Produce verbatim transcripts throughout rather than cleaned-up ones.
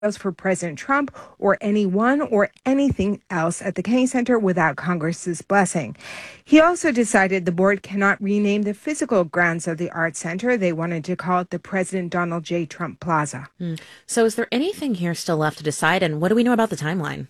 for President Trump or anyone or anything else at the Kennedy Center without Congress's blessing. He also decided the board cannot rename the physical grounds of the Art Center. They wanted to call it the President Donald J. Trump Plaza. Mm. So is there anything here still left to decide, and what do we know about the timeline?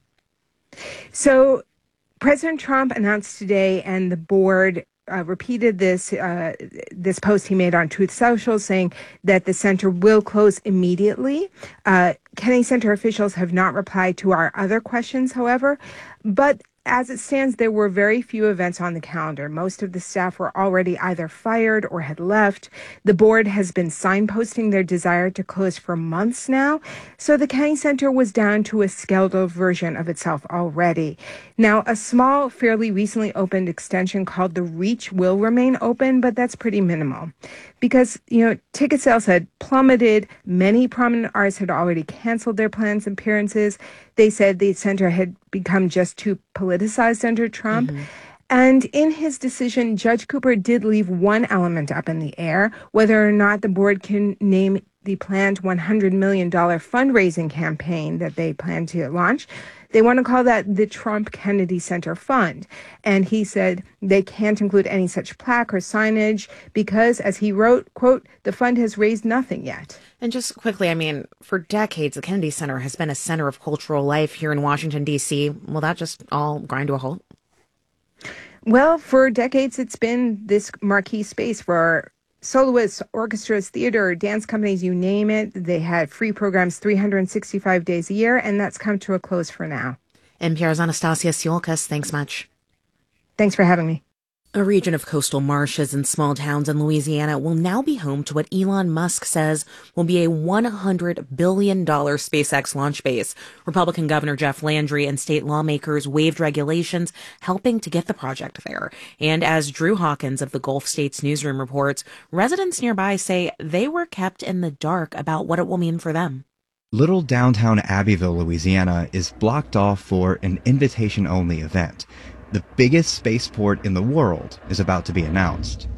So President Trump announced today, and the board Uh, repeated this uh, this post he made on Truth Social, saying that the center will close immediately. Uh, Kennedy Center officials have not replied to our other questions, however, but as it stands, there were very few events on the calendar. Most of the staff were already either fired or had left. The board has been signposting their desire to close for months now, so the Kennedy Center was down to a scaled version of itself already. Now, a small, fairly recently opened extension called the Reach will remain open, but that's pretty minimal because, you know, ticket sales had plummeted. Many prominent artists had already canceled their plans and appearances. They said the center had become just too politicized under Trump. Mm-hmm. And in his decision, Judge Cooper did leave one element up in the air, whether or not the board can name the planned one hundred million dollars fundraising campaign that they plan to launch. They want to call that the Trump Kennedy Center Fund. And he said they can't include any such plaque or signage because, as he wrote, quote, the fund has raised nothing yet. And just quickly, I mean, for decades, the Kennedy Center has been a center of cultural life here in Washington, D C. Will that just all grind to a halt? Well, for decades, it's been this marquee space for soloists, orchestras, theater, dance companies, you name it. They had free programs three hundred sixty-five days a year, and that's come to a close for now. N P R's Anastasia Siolkas, thanks much. Thanks for having me. A region of coastal marshes and small towns in Louisiana will now be home to what Elon Musk says will be a one hundred billion dollars SpaceX launch base. Republican Governor Jeff Landry and state lawmakers waived regulations helping to get the project there. And as Drew Hawkins of the Gulf States Newsroom reports, residents nearby say they were kept in the dark about what it will mean for them. Little downtown Abbeville, Louisiana is blocked off for an invitation-only event. The biggest spaceport in the world is about to be announced.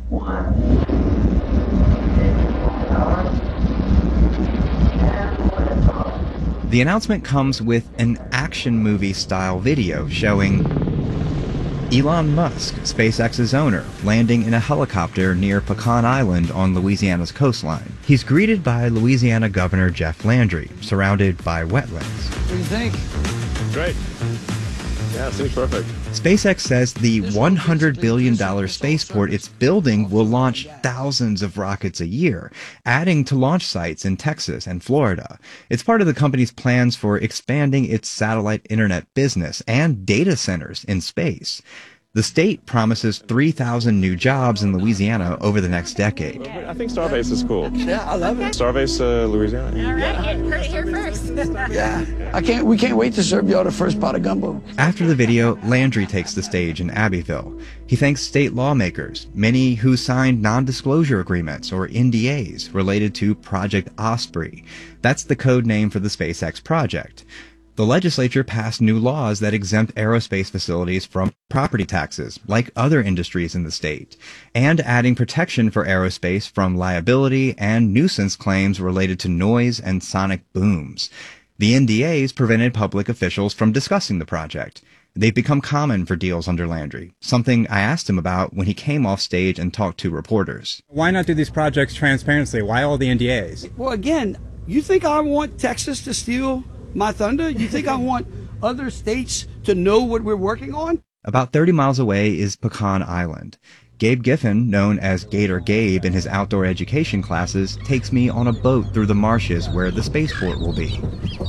The announcement comes with an action movie-style video showing Elon Musk, SpaceX's owner, landing in a helicopter near Pecan Island on Louisiana's coastline. He's greeted by Louisiana Governor Jeff Landry, surrounded by wetlands. What do you think? Great. Yeah, it seems perfect. SpaceX says the one hundred billion dollars spaceport it's building will launch thousands of rockets a year, adding to launch sites in Texas and Florida. It's part of the company's plans for expanding its satellite internet business and data centers in space. The state promises three thousand new jobs in Louisiana over the next decade. I think Starbase is cool. Yeah, I love it. Starbase, uh, Louisiana. All right, you heard it here first. Yeah, I can't. We can't wait to serve y'all the first pot of gumbo. After the video, Landry takes the stage in Abbeville. He thanks state lawmakers, many who signed non-disclosure agreements or N D As related to Project Osprey. That's the code name for the SpaceX project. The legislature passed new laws that exempt aerospace facilities from property taxes, like other industries in the state, and adding protection for aerospace from liability and nuisance claims related to noise and sonic booms. The N D As prevented public officials from discussing the project. They've become common for deals under Landry, something I asked him about when he came off stage and talked to reporters. Why not do these projects transparently? Why all the N D As? Well, again, you think I want Texas to steal my thunder? You think I want other states to know what we're working on? About thirty miles away is Pecan Island. Gabe Giffen, known as Gator Gabe in his outdoor education classes, takes me on a boat through the marshes where the spaceport will be.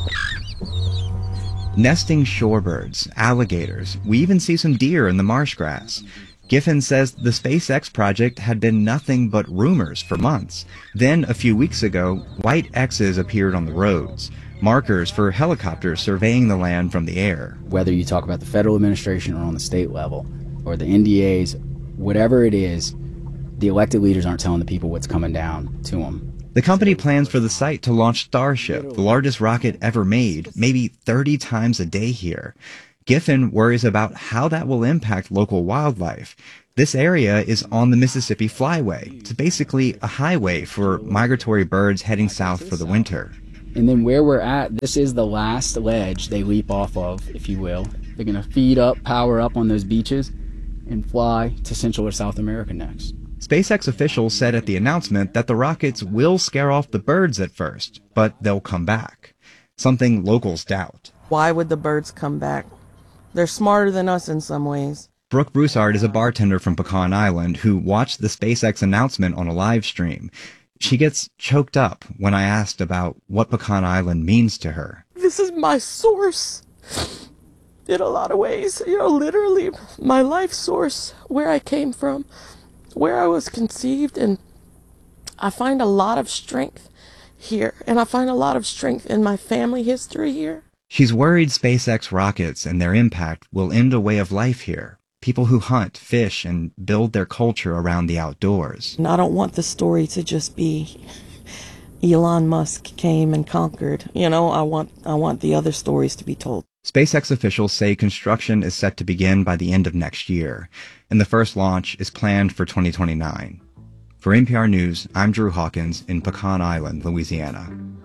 Nesting shorebirds, alligators, we even see some deer in the marsh grass. Giffen says the SpaceX project had been nothing but rumors for months. Then, a few weeks ago, white X's appeared on the roads, markers for helicopters surveying the land from the air. Whether you talk about the federal administration or on the state level, or the N D As, whatever it is, the elected leaders aren't telling the people what's coming down to them. The company plans for the site to launch Starship, the largest rocket ever made, maybe thirty times a day here. Giffen worries about how that will impact local wildlife. This area is on the Mississippi Flyway. It's basically a highway for migratory birds heading south for the winter. And then where we're at, this is the last ledge they leap off of, if you will. They're going to feed up, power up on those beaches, and fly to Central or South America next. SpaceX officials said at the announcement that the rockets will scare off the birds at first, but they'll come back. Something locals doubt. Why would the birds come back? They're smarter than us in some ways. Brooke Broussard is a bartender from Pecan Island who watched the SpaceX announcement on a live stream. She gets choked up when I asked about what Pecan Island means to her. This is my source in a lot of ways. You know, literally my life source, where I came from, where I was conceived, and I find a lot of strength here, and I find a lot of strength in my family history here. She's worried SpaceX rockets and their impact will end a way of life here. People who hunt, fish, and build their culture around the outdoors. And I don't want the story to just be Elon Musk came and conquered. You know, I want I want the other stories to be told. SpaceX officials say construction is set to begin by the end of next year, and the first launch is planned for twenty twenty-nine. For N P R News, I'm Drew Hawkins in Pecan Island, Louisiana.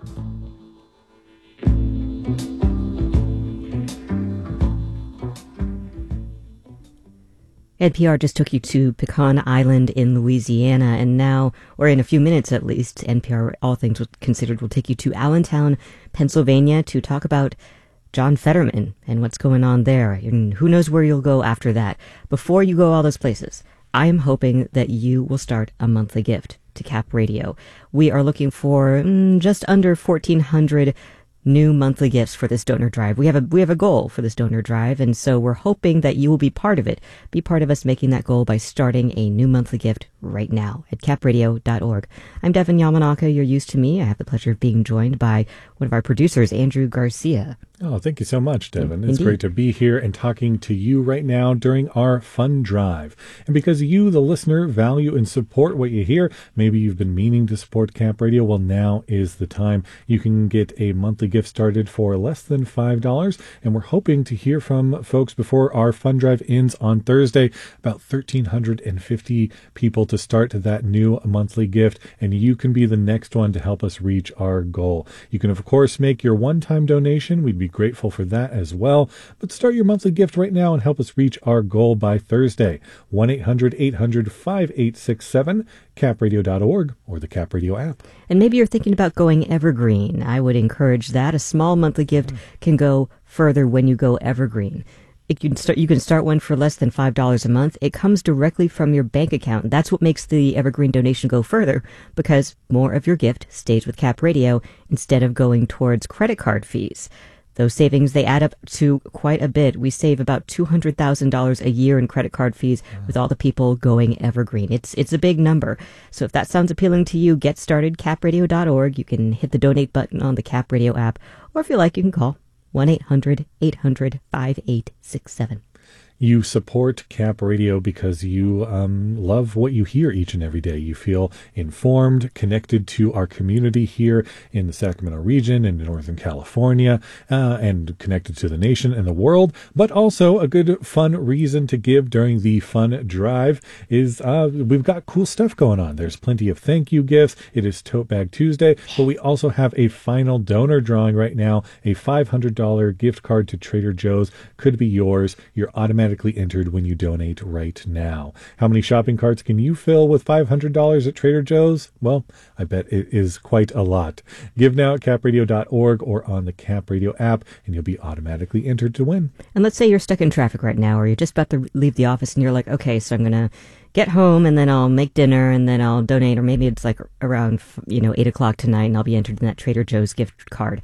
N P R just took you to Pecan Island in Louisiana, and now, or in a few minutes at least, N P R All Things Considered will take you to Allentown, Pennsylvania to talk about John Fetterman and what's going on there. And who knows where you'll go after that. Before you go all those places, I am hoping that you will start a monthly gift to Cap Radio. We are looking for mm, just under fourteen hundred new monthly gifts for this donor drive. We have a we have a goal for this donor drive, and so we're hoping that you will be part of it. Be part of us making that goal by starting a new monthly gift right now at cap radio dot org. I'm Devin Yamanaka. You're used to me. I have the pleasure of being joined by one of our producers, Andrew Garcia. Oh, thank you so much, Devin. Indeed. It's great to be here and talking to you right now during our fund drive. And because you, the listener, value and support what you hear, maybe you've been meaning to support Cap Radio, well, now is the time. You can get a monthly gift started for less than five dollars, and we're hoping to hear from folks before our fund drive ends on Thursday, about one thousand three hundred fifty people to start that new monthly gift, and you can be the next one to help us reach our goal. You can, of course, make your one-time donation. We'd be grateful for that as well. But start your monthly gift right now and help us reach our goal by Thursday. one eight hundred eight hundred five eight six seven, cap radio dot org, or the Cap Radio app. And maybe you're thinking about going evergreen. I would encourage that. A small monthly gift can go further when you go evergreen. It can start, you can start one for less than five dollars a month. It comes directly from your bank account. That's what makes the evergreen donation go further, because more of your gift stays with Cap Radio instead of going towards credit card fees. Those savings, they add up to quite a bit. We save about two hundred thousand dollars a year in credit card fees with all the people going evergreen. It's it's a big number. So if that sounds appealing to you, get started, cap radio dot org. You can hit the donate button on the Cap Radio app, or if you like, you can call one eight hundred eight hundred five eight six seven. You support Cap Radio because you um, love what you hear each and every day. You feel informed, connected to our community here in the Sacramento region and in Northern California, uh, and connected to the nation and the world. But also a good, fun reason to give during the fun drive is uh, we've got cool stuff going on. There's plenty of thank you gifts. It is Tote Bag Tuesday, but we also have a final donor drawing right now. A five hundred dollars gift card to Trader Joe's could be yours. You're automatically entered when you donate right now. How many shopping carts can you fill with five hundred dollars at Trader Joe's? Well, I bet it is quite a lot. Give now at cap radio dot org or on the Cap Radio app, and you'll be automatically entered to win. And let's say you're stuck in traffic right now, or you're just about to leave the office and you're like, okay, so I'm going to get home and then I'll make dinner and then I'll donate, or maybe it's like around, you know, eight o'clock tonight and I'll be entered in that Trader Joe's gift card.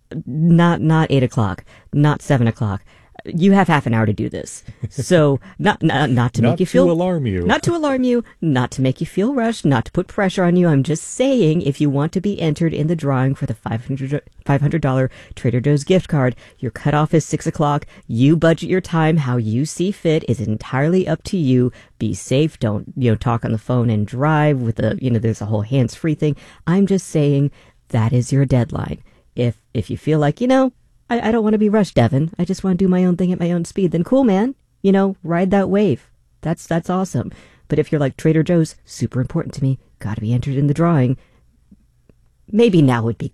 Not, not eight o'clock, not seven o'clock. You have half an hour to do this. So not not, not to not make you feel... Not to alarm you. Not to alarm you, not to make you feel rushed, not to put pressure on you. I'm just saying, if you want to be entered in the drawing for the five hundred dollars Trader Joe's gift card, your cutoff is six o'clock. You budget your time how you see fit. It's entirely up to you. Be safe. Don't, you know, talk on the phone and drive with a, you know, there's a whole hands-free thing. I'm just saying that is your deadline. If If you feel like, you know, I, I don't want to be rushed, Devin. I just want to do my own thing at my own speed. Then cool, man. You know, ride that wave. That's that's awesome. But if you're like Trader Joe's, super important to me, got to be entered in the drawing, maybe now would be good.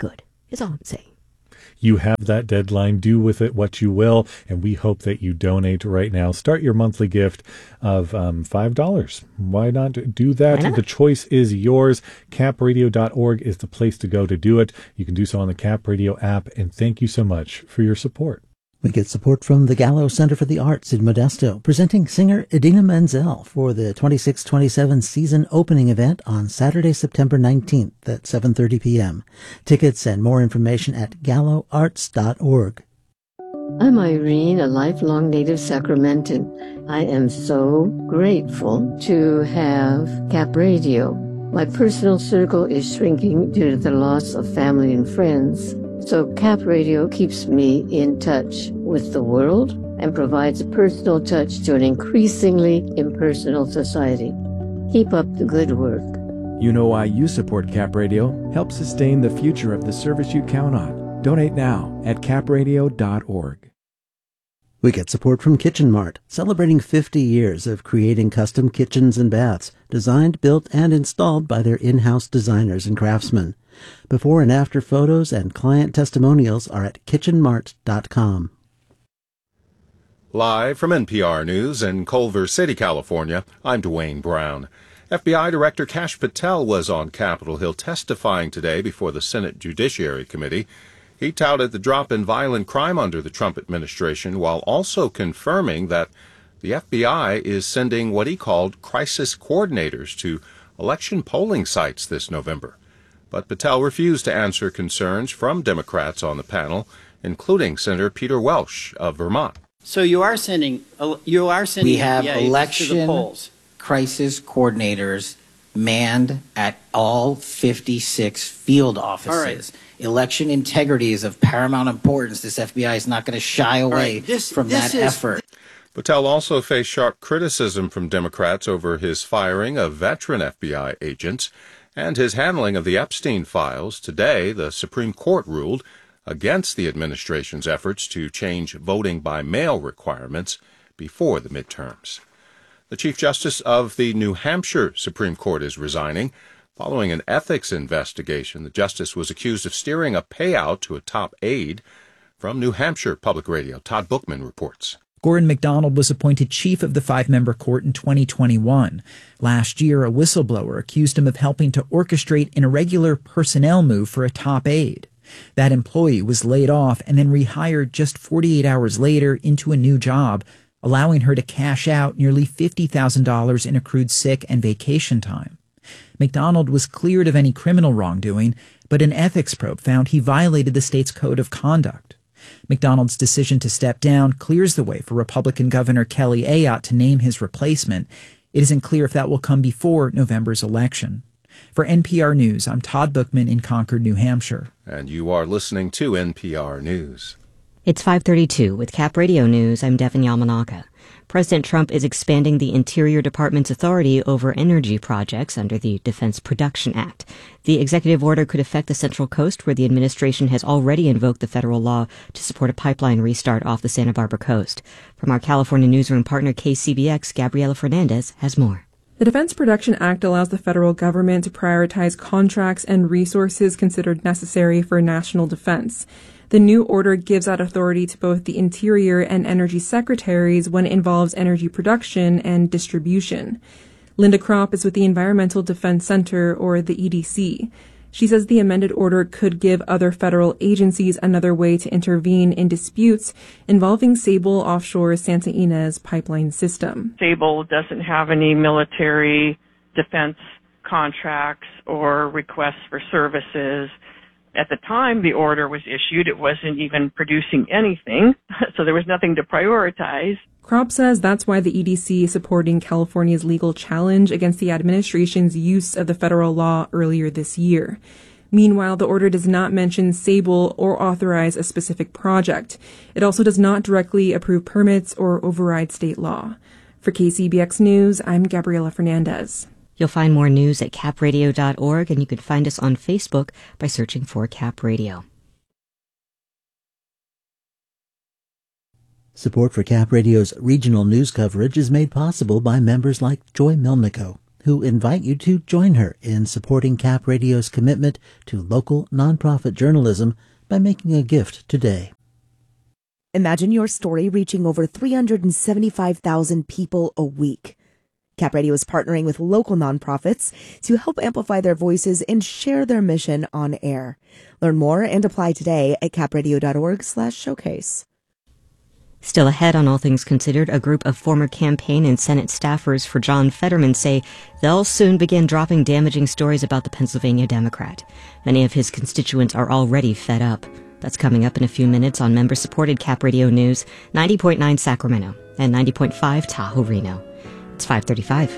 is all I'm saying. You have that deadline. Do with it what you will, and we hope that you donate right now. Start your monthly gift of um, five dollars. Why not do that? Why not? The choice is yours. cap radio dot org is the place to go to do it. You can do so on the Cap Radio app, and thank you so much for your support. We get support from the Gallo Center for the Arts in Modesto, presenting singer Idina Menzel for the twenty-six twenty-seven season opening event on Saturday, September nineteenth at seven thirty p.m. Tickets and more information at gallo arts dot org. I'm Irene, a lifelong native Sacramentan. I am so grateful to have Cap Radio. My personal circle is shrinking due to the loss of family and friends. So Cap Radio keeps me in touch with the world and provides a personal touch to an increasingly impersonal society. Keep up the good work. You know why you support Cap Radio? Help sustain the future of the service you count on. Donate now at cap radio dot org. We get support from Kitchen Mart, celebrating fifty years of creating custom kitchens and baths, designed, built, and installed by their in-house designers and craftsmen. Before and after photos and client testimonials are at kitchen mart dot com. Live from N P R News in Culver City, California, I'm Dwayne Brown. F B I Director Kash Patel was on Capitol Hill testifying today before the Senate Judiciary Committee. He touted the drop in violent crime under the Trump administration while also confirming that the F B I is sending what he called crisis coordinators to election polling sites this November. But Patel refused to answer concerns from Democrats on the panel, including Senator Peter Welch of Vermont. So you are sending you are sending we have F B I election to the polls. Crisis coordinators manned at all fifty-six field offices. All right. Election integrity is of paramount importance. This F B I is not going to shy away right. this, from this that is... effort. Patel also faced sharp criticism from Democrats over his firing of veteran F B I agents and his handling of the Epstein files. Today, the Supreme Court ruled against the administration's efforts to change voting by mail requirements before the midterms. The Chief Justice of the New Hampshire Supreme Court is resigning. Following an ethics investigation, the justice was accused of steering a payout to a top aide. From New Hampshire Public Radio, Todd Bookman reports. Gordon MacDonald was appointed chief of the five-member court in twenty twenty-one. Last year, a whistleblower accused him of helping to orchestrate an irregular personnel move for a top aide. That employee was laid off and then rehired just forty-eight hours later into a new job, allowing her to cash out nearly fifty thousand dollars in accrued sick and vacation time. MacDonald was cleared of any criminal wrongdoing, but an ethics probe found he violated the state's code of conduct. MacDonald's decision to step down clears the way for Republican Governor Kelly Ayotte to name his replacement. It isn't clear if that will come before November's election. For N P R News, I'm Todd Bookman in Concord, New Hampshire. And you are listening to N P R News. It's five thirty-two with Cap Radio News. I'm Devin Yamanaka. President Trump is expanding the Interior Department's authority over energy projects under the Defense Production Act. The executive order could affect the Central Coast, where the administration has already invoked the federal law to support a pipeline restart off the Santa Barbara coast. From our California newsroom partner K C B X, Gabriela Fernandez has more. The Defense Production Act allows the federal government to prioritize contracts and resources considered necessary for national defense. The new order gives that authority to both the Interior and Energy Secretaries when it involves energy production and distribution. Linda Kropp is with the Environmental Defense Center, or the E D C. She says the amended order could give other federal agencies another way to intervene in disputes involving Sable Offshore's Santa Ynez pipeline system. Sable doesn't have any military defense contracts or requests for services. At the time the order was issued, it wasn't even producing anything, so there was nothing to prioritize. Kropp says that's why the E D C is supporting California's legal challenge against the administration's use of the federal law earlier this year. Meanwhile, the order does not mention Sable or authorize a specific project. It also does not directly approve permits or override state law. For K C B X News, I'm Gabriela Fernandez. You'll find more news at cap radio dot org, and you can find us on Facebook by searching for Cap Radio. Support for Cap Radio's regional news coverage is made possible by members like Joy Melnico, who invite you to join her in supporting Cap Radio's commitment to local nonprofit journalism by making a gift today. Imagine your story reaching over three hundred seventy-five thousand people a week. Cap Radio is partnering with local nonprofits to help amplify their voices and share their mission on air. Learn more and apply today at capradio.org slash showcase. Still ahead on All Things Considered, a group of former campaign and Senate staffers for John Fetterman say they'll soon begin dropping damaging stories about the Pennsylvania Democrat. Many of his constituents are already fed up. That's coming up in a few minutes on member-supported Cap Radio News, ninety point nine Sacramento and ninety point five Tahoe Reno. It's five thirty-five.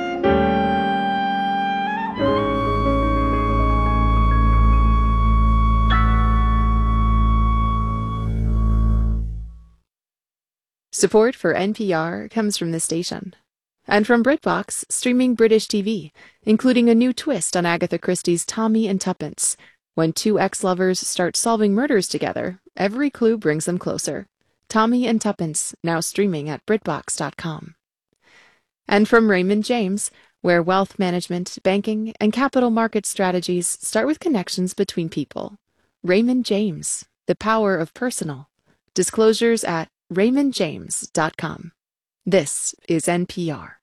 Support for N P R comes from this station. And from BritBox, streaming British T V, including a new twist on Agatha Christie's Tommy and Tuppence. When two ex-lovers start solving murders together, every clue brings them closer. Tommy and Tuppence, now streaming at Britbox dot com. And from Raymond James, where wealth management, banking, and capital market strategies start with connections between people. Raymond James, the power of personal. Disclosures at raymond james dot com. This is N P R.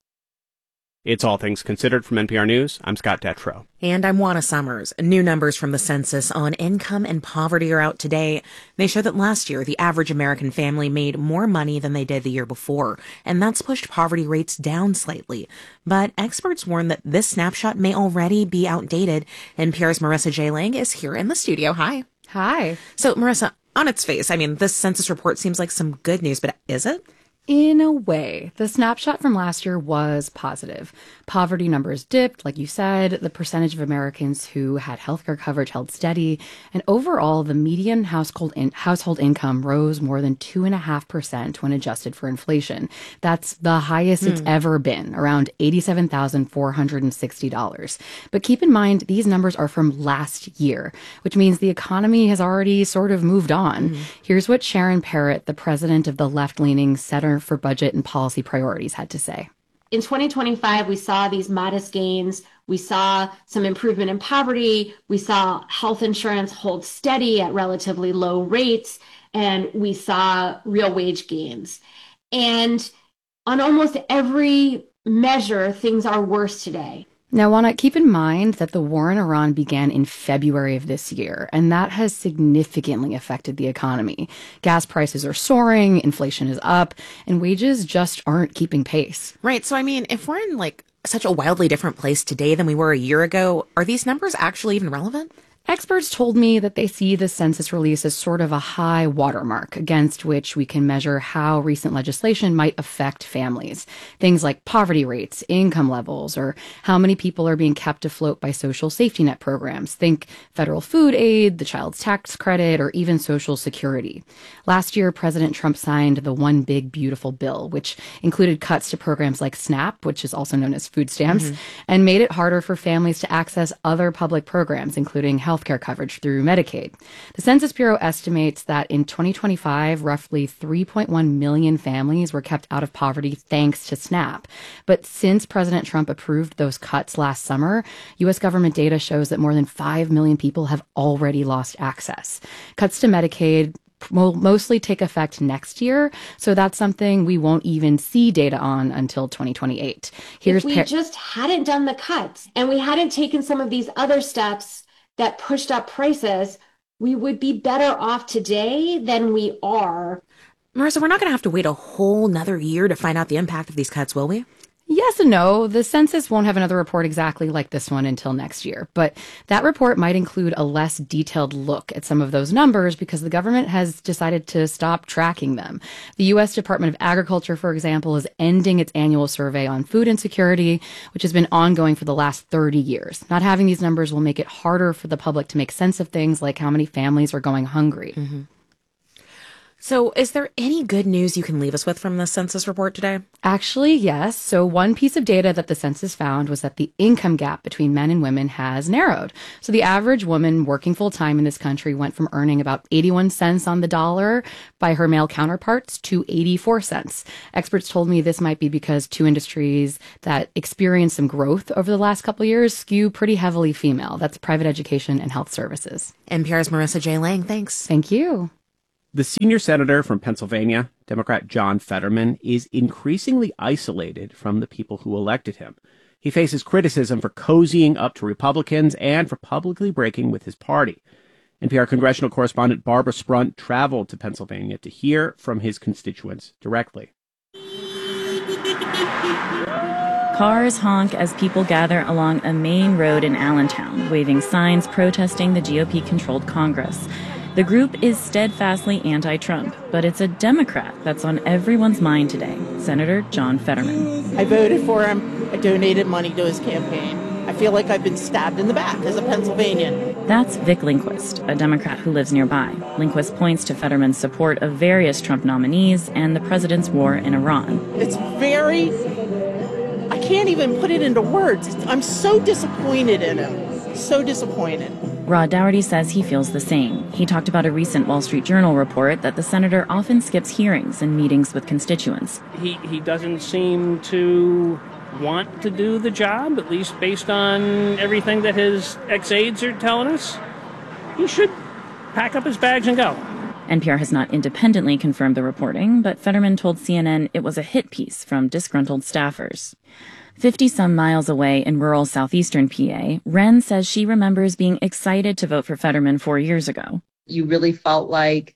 It's All Things Considered from N P R News. I'm Scott Detrow. And I'm Juana Summers. New numbers from the census on income and poverty are out today. They show that last year, the average American family made more money than they did the year before, and that's pushed poverty rates down slightly. But experts warn that this snapshot may already be outdated. N P R's Marissa J. Lang is here in the studio. Hi. Hi. So, Marissa, on its face, I mean, this census report seems like some good news, but is it? In a way, the snapshot from last year was positive. Poverty numbers dipped, like you said, the percentage of Americans who had healthcare coverage held steady, and overall, the median household in- household income rose more than two point five percent when adjusted for inflation. That's the highest hmm. it's ever been, around eighty-seven thousand four hundred sixty dollars. But keep in mind, these numbers are from last year, which means the economy has already sort of moved on. Hmm. Here's what Sharon Parrott, the president of the left-leaning Center for Budget and Policy Priorities, had to say. In twenty twenty-five, we saw these modest gains. We saw some improvement in poverty. We saw health insurance hold steady at relatively low rates, and we saw real wage gains. And on almost every measure, things are worse today. Now, Juana, keep in mind that the war in Iran began in February of this year, and that has significantly affected the economy. Gas prices are soaring, inflation is up, and wages just aren't keeping pace. Right. So, I mean, if we're in like such a wildly different place today than we were a year ago, are these numbers actually even relevant? Experts told me that they see the census release as sort of a high watermark against which we can measure how recent legislation might affect families. Things like poverty rates, income levels, or how many people are being kept afloat by social safety net programs. Think federal food aid, the child's tax credit, or even Social Security. Last year, President Trump signed the One Big Beautiful Bill, which included cuts to programs like SNAP, which is also known as food stamps, mm-hmm. and made it harder for families to access other public programs, including health healthcare coverage through Medicaid. The Census Bureau estimates that in twenty twenty-five, roughly three point one million families were kept out of poverty thanks to SNAP. But since President Trump approved those cuts last summer, U S government data shows that more than five million people have already lost access. Cuts to Medicaid will mostly take effect next year, so that's something we won't even see data on until twenty twenty-eight. Here's if we par- just hadn't done the cuts and we hadn't taken some of these other steps that pushed up prices, we would be better off today than we are. Marissa, we're not going to have to wait a whole nother year to find out the impact of these cuts, will we? Yes and no. The census won't have another report exactly like this one until next year, but that report might include a less detailed look at some of those numbers because the government has decided to stop tracking them. The U S Department of Agriculture, for example, is ending its annual survey on food insecurity, which has been ongoing for the last thirty years. Not having these numbers will make it harder for the public to make sense of things like how many families are going hungry. Mm-hmm. So is there any good news you can leave us with from the census report today? Actually, yes. So one piece of data that the census found was that the income gap between men and women has narrowed. So the average woman working full time in this country went from earning about eighty-one cents on the dollar by her male counterparts to eighty-four cents. Experts told me this might be because two industries that experienced some growth over the last couple of years skew pretty heavily female. That's private education and health services. N P R's Marissa J. Lang, thanks. Thank you. The senior senator from Pennsylvania, Democrat John Fetterman, is increasingly isolated from the people who elected him. He faces criticism for cozying up to Republicans and for publicly breaking with his party. N P R congressional correspondent Barbara Sprunt traveled to Pennsylvania to hear from his constituents directly. Cars honk as people gather along a main road in Allentown, waving signs protesting the G O P-controlled Congress. The group is steadfastly anti-Trump, but it's a Democrat that's on everyone's mind today, Senator John Fetterman. I voted for him. I donated money to his campaign. I feel like I've been stabbed in the back as a Pennsylvanian. That's Vic Lindquist, a Democrat who lives nearby. Lindquist points to Fetterman's support of various Trump nominees and the president's war in Iran. It's very... I can't even put it into words. I'm so disappointed in him. So disappointed. Rod Dougherty says he feels the same. He talked about a recent Wall Street Journal report that the senator often skips hearings and meetings with constituents. He, he doesn't seem to want to do the job, at least based on everything that his ex-aides are telling us. He should pack up his bags and go. N P R has not independently confirmed the reporting, but Fetterman told C N N it was a hit piece from disgruntled staffers. fifty-some miles away in rural southeastern P A, Wren says she remembers being excited to vote for Fetterman four years ago. You really felt like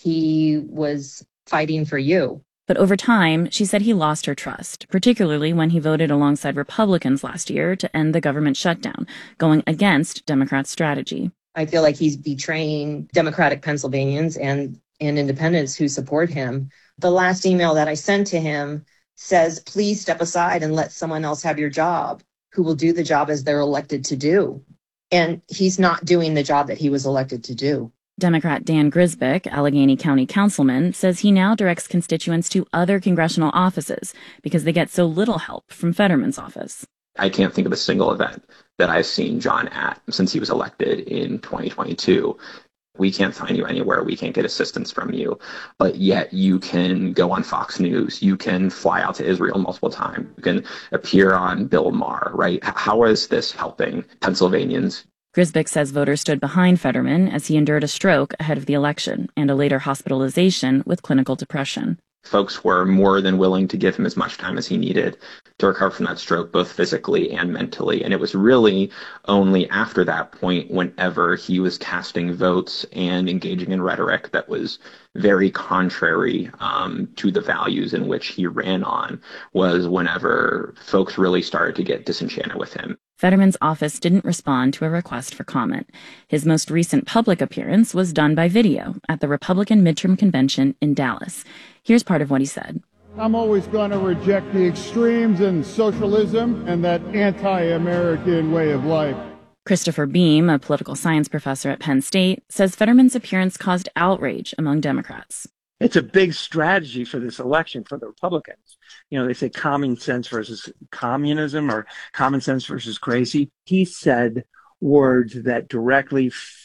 he was fighting for you. But over time, she said he lost her trust, particularly when he voted alongside Republicans last year to end the government shutdown, going against Democrats' strategy. I feel like he's betraying Democratic Pennsylvanians and, and independents who support him. The last email that I sent to him says, please step aside and let someone else have your job who will do the job as they're elected to do. And he's not doing the job that he was elected to do. Democrat Dan Grisbick, Allegheny County councilman, says he now directs constituents to other congressional offices because they get so little help from Fetterman's office. I can't think of a single event that I've seen John at since he was elected in twenty twenty-two. We can't find you anywhere. We can't get assistance from you. But yet you can go on Fox News. You can fly out to Israel multiple times. You can appear on Bill Maher, right? How is this helping Pennsylvanians? Grisbick says voters stood behind Fetterman as he endured a stroke ahead of the election and a later hospitalization with clinical depression. Folks were more than willing to give him as much time as he needed to recover from that stroke, both physically and mentally. And it was really only after that point, whenever he was casting votes and engaging in rhetoric that was very contrary um, to the values in which he ran on, was whenever folks really started to get disenchanted with him. Fetterman's office didn't respond to a request for comment. His most recent public appearance was done by video at the Republican midterm convention in Dallas. Here's part of what he said. I'm always going to reject the extremes in socialism and that anti-American way of life. Christopher Beam, a political science professor at Penn State, says Fetterman's appearance caused outrage among Democrats. It's a big strategy for this election for the Republicans. You know, they say common sense versus communism or common sense versus crazy. He said words that directly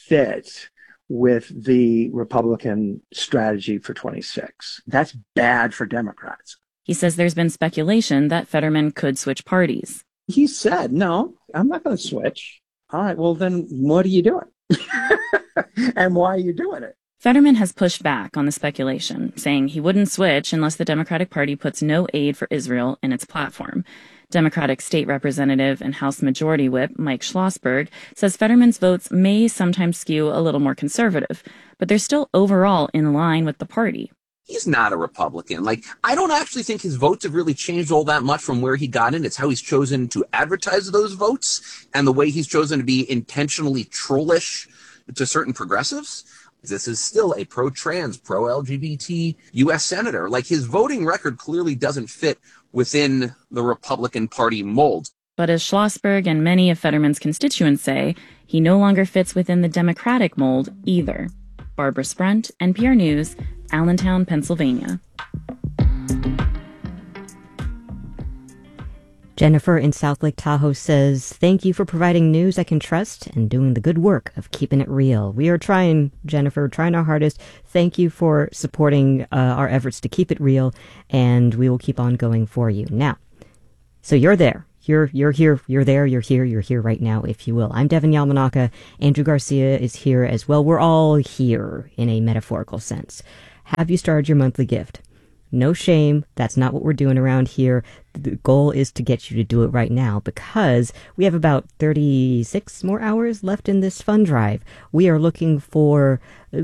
fit with the Republican strategy for twenty-six. That's bad for Democrats. He says there's been speculation that Fetterman could switch parties. He said, no, I'm not going to switch. All right, well, then what are you doing? And why are you doing it? Fetterman has pushed back on the speculation, saying he wouldn't switch unless the Democratic Party puts no aid for Israel in its platform. Democratic State Representative and House Majority Whip Mike Schlossberg says Fetterman's votes may sometimes skew a little more conservative, but they're still overall in line with the party. He's not a Republican. Like, I don't actually think his votes have really changed all that much from where he got in. It's how he's chosen to advertise those votes and the way he's chosen to be intentionally trollish to certain progressives. This is still a pro-trans, pro-L G B T U S senator. Like, his voting record clearly doesn't fit within the Republican Party mold. But as Schlossberg and many of Fetterman's constituents say, he no longer fits within the Democratic mold either. Barbara Sprunt, N P R News, Allentown, Pennsylvania. Jennifer in South Lake Tahoe says, thank you for providing news I can trust and doing the good work of keeping it real. We are trying, Jennifer, trying our hardest. Thank you for supporting uh, our efforts to keep it real, and we will keep on going for you. Now, so you're there. You're you're here. You're there. You're here. You're here right now, if you will. I'm Devin Yamanaka. Andrew Garcia is here as well. We're all here in a metaphorical sense. Have you started your monthly gift? No shame. That's not what we're doing around here. The goal is to get you to do it right now because we have about thirty-six more hours left in this fund drive. We are looking for uh,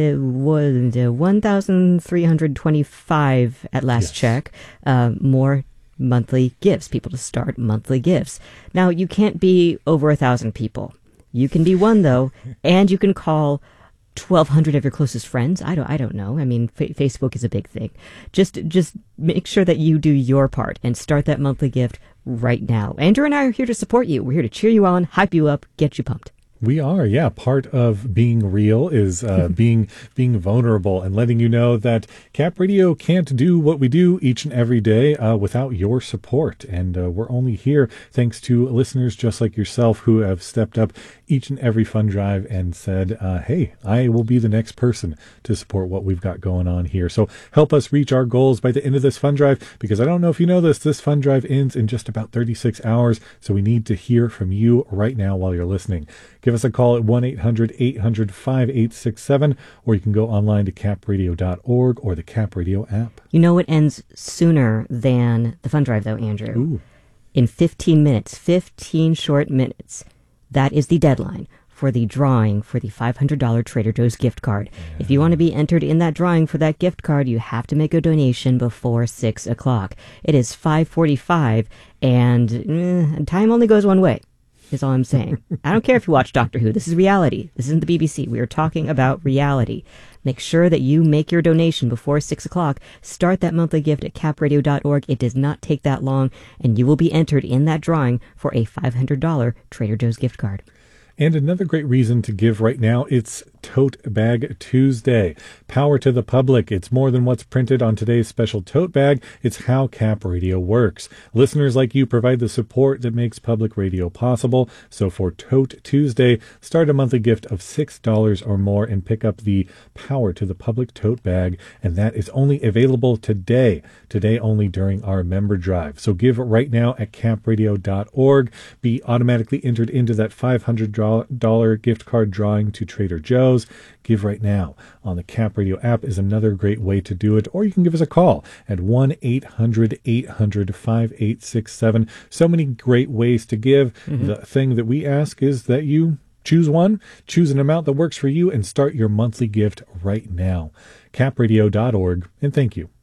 one thousand three hundred twenty-five at last yes. check, uh, more monthly gifts, people to start monthly gifts. Now, you can't be over a thousand people. You can be one, though, and you can call twelve hundred of your closest friends. I don't I don't know. I mean, fa- Facebook is a big thing. Just just make sure that you do your part and start that monthly gift right now. Andrew and I are here to support you. We're here to cheer you on, hype you up, get you pumped. We are, yeah. Part of being real is uh, being being vulnerable and letting you know that Cap Radio can't do what we do each and every day uh, without your support. And uh, we're only here thanks to listeners just like yourself who have stepped up each and every fund drive and said, uh, hey, I will be the next person to support what we've got going on here. So help us reach our goals by the end of this fund drive, because I don't know if you know this, this fund drive ends in just about thirty-six hours. So we need to hear from you right now while you're listening. Give us a call at one eight hundred eight hundred five eight six seven, or you can go online to cap radio dot org or the Cap Radio app. You know it ends sooner than the fund drive, though, Andrew. Ooh. In fifteen minutes, fifteen short minutes. That is the deadline for the drawing for the five hundred dollars Trader Joe's gift card. Yeah. If you want to be entered in that drawing for that gift card, you have to make a donation before six o'clock. It is five forty-five, and eh, time only goes one way. Is all I'm saying. I don't care if you watch Doctor Who. This is reality. This isn't the B B C. We are talking about reality. Make sure that you make your donation before six o'clock. Start that monthly gift at cap radio dot org. It does not take that long, and you will be entered in that drawing for a five hundred dollars Trader Joe's gift card. And another great reason to give right now, it's Tote Bag Tuesday. Power to the public. It's more than what's printed on today's special tote bag. It's how Cap Radio works. Listeners like you provide the support that makes public radio possible. So for Tote Tuesday, start a monthly gift of six dollars or more and pick up the Power to the Public tote bag. And that is only available today. Today only during our member drive. So give right now at cap radio dot org. Be automatically entered into that five hundred dollars gift card drawing to Trader Joe's. Give right now on the Cap Radio app is another great way to do it. Or you can give us a call at one eight hundred eight hundred five eight six seven. So many great ways to give. Mm-hmm. The thing that we ask is that you choose one, choose an amount that works for you, and start your monthly gift right now. cap radio dot org, and thank you.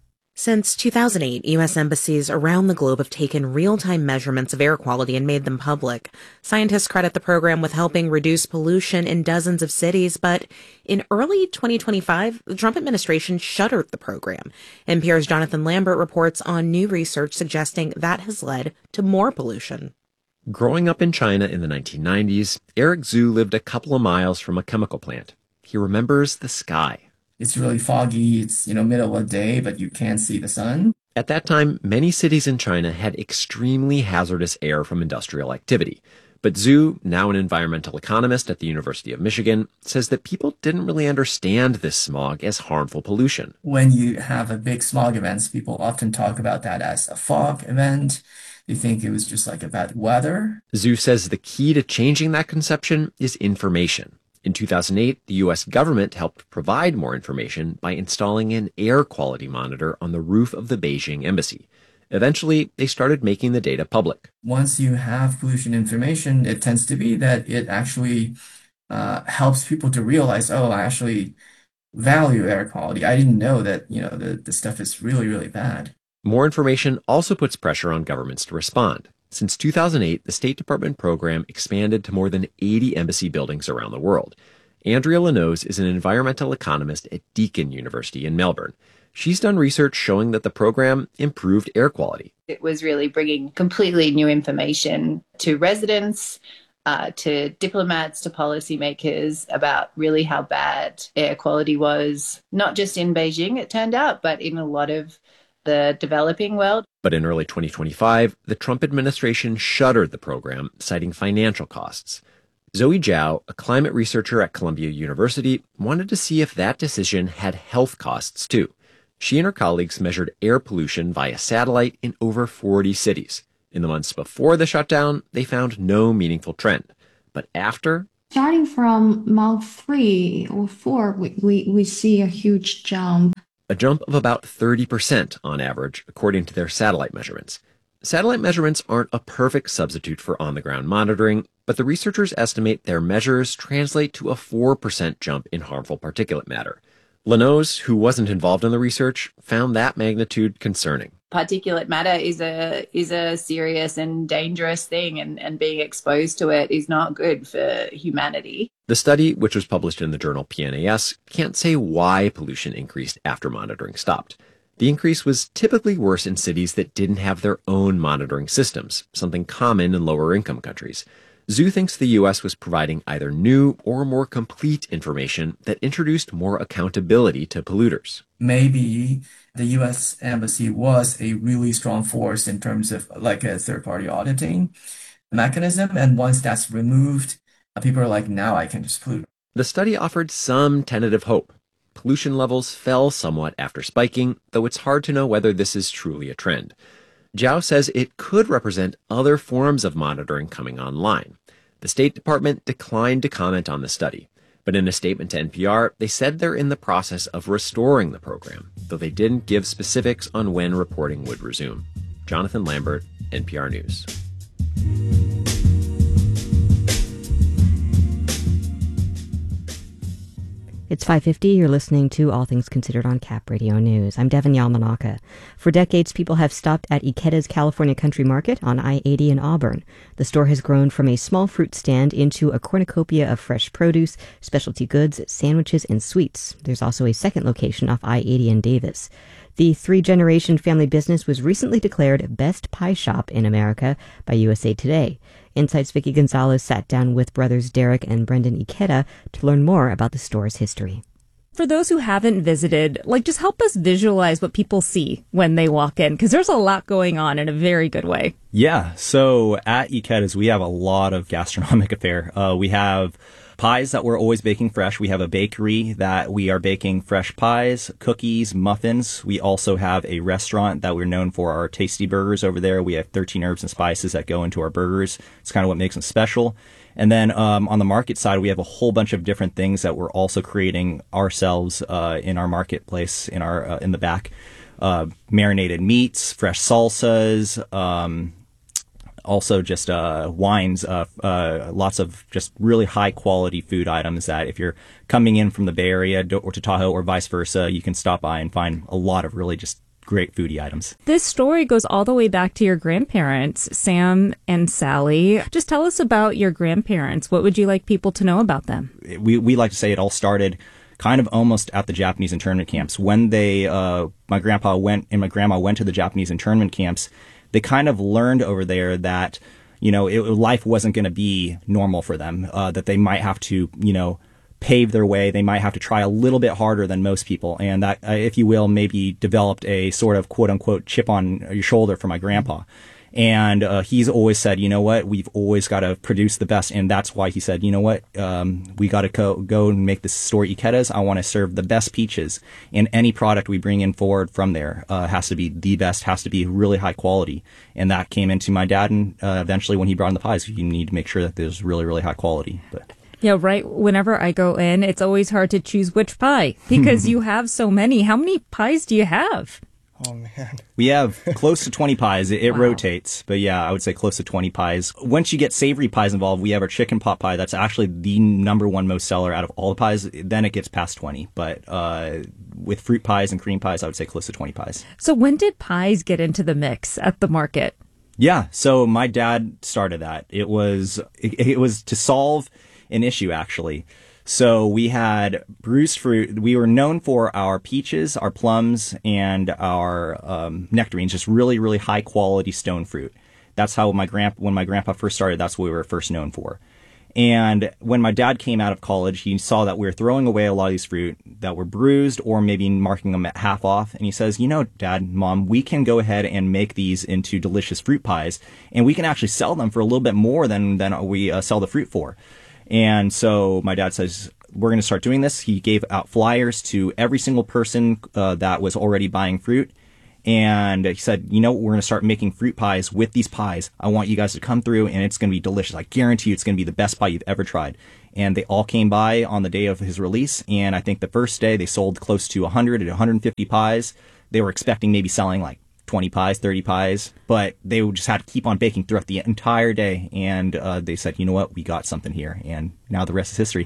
Since two thousand eight, U S embassies around the globe have taken real-time measurements of air quality and made them public. Scientists credit the program with helping reduce pollution in dozens of cities, but in early twenty twenty-five, the Trump administration shuttered the program. N P R's Jonathan Lambert reports on new research suggesting that has led to more pollution. Growing up in China in the nineteen nineties, Eric Zhu lived a couple of miles from a chemical plant. He remembers the sky. It's really foggy. It's, you know, middle of the day, but you can't see the sun. At that time, many cities in China had extremely hazardous air from industrial activity. But Zhu, now an environmental economist at the University of Michigan, says that people didn't really understand this smog as harmful pollution. When you have a big smog event, people often talk about that as a fog event. They think it was just like a bad weather. Zhu says the key to changing that conception is information. In two thousand eight, the U S government helped provide more information by installing an air quality monitor on the roof of the Beijing embassy. Eventually, they started making the data public. Once you have pollution information, it tends to be that it actually uh, helps people to realize, oh, I actually value air quality. I didn't know that, you know, the, the stuff is really, really bad. More information also puts pressure on governments to respond. Since two thousand eight, the State Department program expanded to more than eighty embassy buildings around the world. Andrea Lanoz is an environmental economist at Deakin University in Melbourne. She's done research showing that the program improved air quality. It was really bringing completely new information to residents uh, to diplomats, to policymakers about really how bad air quality was, not just in Beijing, it turned out, but in a lot of the developing world. But in early twenty twenty-five, the Trump administration shuttered the program, citing financial costs. Zoe Zhao, a climate researcher at Columbia University, wanted to see if that decision had health costs too. She and her colleagues measured air pollution via satellite in over forty cities. In the months before the shutdown, they found no meaningful trend. But after... Starting from month three or four, we, we, we see a huge jump. A jump of about thirty percent on average, according to their satellite measurements. Satellite measurements aren't a perfect substitute for on-the-ground monitoring, but the researchers estimate their measures translate to a four percent jump in harmful particulate matter. Lenoz, who wasn't involved in the research, found that magnitude concerning. Particulate matter is a is a serious and dangerous thing, and, and being exposed to it is not good for humanity. The study, which was published in the journal P N A S, can't say why pollution increased after monitoring stopped. The increase was typically worse in cities that didn't have their own monitoring systems, something common in lower-income countries. Zhu thinks the U S was providing either new or more complete information that introduced more accountability to polluters. Maybe the U S Embassy was a really strong force in terms of like a third-party auditing mechanism. And once that's removed, people are like, now I can just pollute. The study offered some tentative hope. Pollution levels fell somewhat after spiking, though it's hard to know whether this is truly a trend. Zhao says it could represent other forms of monitoring coming online. The State Department declined to comment on the study, but in a statement to N P R, they said they're in the process of restoring the program, though they didn't give specifics on when reporting would resume. Jonathan Lambert, N P R News. It's five fifty. You're listening to All Things Considered on Cap Radio News. I'm Devin Yamanaka. For decades, people have stopped at Ikeda's California Country Market on I eighty in Auburn. The store has grown from a small fruit stand into a cornucopia of fresh produce, specialty goods, sandwiches, and sweets. There's also a second location off I eighty in Davis. The three-generation family business was recently declared Best Pie Shop in America by U S A Today. Insight's Vicky Gonzalez sat down with brothers Derek and Brendan Ikeda to learn more about the store's history. For those who haven't visited, like, just help us visualize what people see when they walk in, because there's a lot going on in a very good way. Yeah, so at Ikeda's, we have a lot of gastronomic affair. Uh, we have pies that we're always baking fresh. We have a bakery that we are baking fresh pies, cookies, muffins. We also have a restaurant that we're known for our tasty burgers over there. We have thirteen herbs and spices that go into our burgers. It's kind of what makes them special. And then um, on the market side, we have a whole bunch of different things that we're also creating ourselves uh, in our marketplace, in our uh, in the back. Uh, marinated meats, fresh salsas, um, also just uh, wines, uh, uh, lots of just really high quality food items that if you're coming in from the Bay Area or to Tahoe or vice versa, you can stop by and find a lot of really just great foodie items. This story goes all the way back to your grandparents, Sam and Sally. Just tell us about your grandparents. What would you like people to know about them? We we like to say it all started kind of almost at the Japanese internment camps. When they, uh, my grandpa went and my grandma went to the Japanese internment camps, they kind of learned over there that, you know, it, life wasn't going to be normal for them, uh, that they might have to, you know, pave their way. They might have to try a little bit harder than most people. And that, uh, if you will, maybe developed a sort of quote unquote chip on your shoulder for my grandpa. And uh, he's always said, you know what, we've always got to produce the best. And that's why he said, you know what, um, we got to go, go and make this store Ikeda's. I want to serve the best peaches. And any product we bring in forward from there uh, has to be the best, has to be really high quality. And that came into my dad. And uh, eventually when he brought in the pies, you need to make sure that there's really, really high quality. But yeah, right. Whenever I go in, it's always hard to choose which pie because you have so many. How many pies do you have? Oh, man. We have close to twenty pies. It, it wow. rotates. But yeah, I would say close to twenty pies. Once you get savory pies involved, we have our chicken pot pie. That's actually the number one most seller out of all the pies. Then it gets past twenty. But uh, with fruit pies and cream pies, I would say close to twenty pies. So when did pies get into the mix at the market? Yeah. So my dad started that. It was it, it was to solve an issue, actually. So we had bruised fruit. We were known for our peaches, our plums, and our um, nectarines, just really, really high quality stone fruit. That's how my grand when my grandpa first started, that's what we were first known for. And when my dad came out of college, he saw that we were throwing away a lot of these fruit that were bruised or maybe marking them at half off. And he says, you know, Dad, Mom, we can go ahead and make these into delicious fruit pies, and we can actually sell them for a little bit more than, than we uh, sell the fruit for. And so my dad says, we're going to start doing this. He gave out flyers to every single person uh, that was already buying fruit. And he said, you know, we're going to start making fruit pies with these pies. I want you guys to come through, and it's going to be delicious. I guarantee you it's going to be the best pie you've ever tried. And they all came by on the day of his release. And I think the first day they sold close to one hundred to one hundred fifty pies. They were expecting maybe selling like twenty pies, thirty pies, but they just had to keep on baking throughout the entire day. And uh, they said, you know what, we got something here. And now the rest is history.